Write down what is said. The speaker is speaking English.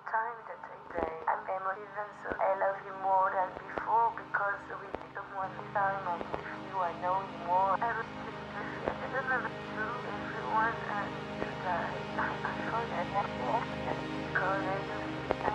time that I say I'm emotive and so I love you more than before because with someone this time I'm with you, I know you more. I respect you, I don't know what to do.